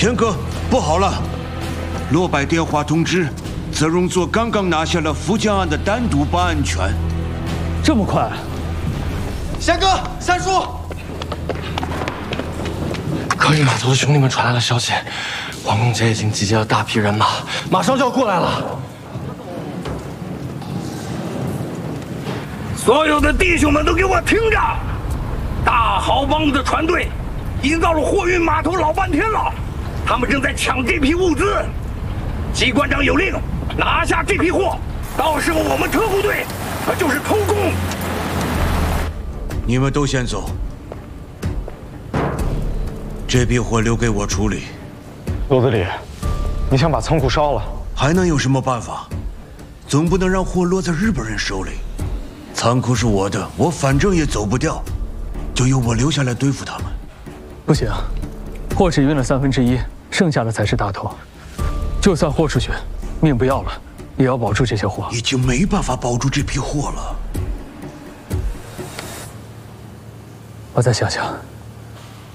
天哥，不好了！罗伯电话通知，泽荣佐刚刚拿下了福建岸的单独办案权。 这么快？ 贤哥，三叔， 客运码头的兄弟们传来了消息，皇宫节已经集结了大批人马，马上就要过来了。 所有的弟兄们都给我听着！大豪帮的船队已经到了货运码头老半天了，他们正在抢这批物资。机关长有令，拿下这批货，到时候我们特务队可就是偷工。 你们都先走，这批货留给我处理。 罗子里，你想把仓库烧了？ 还能有什么办法？总不能让货落在日本人手里。仓库是我的，我反正也走不掉，就由我留下来对付他们。 不行，货只运了1/3，剩下的才是大头。就算豁出去，命不要了，也要保住这些货。 已经没办法保住这批货了。 我再想想。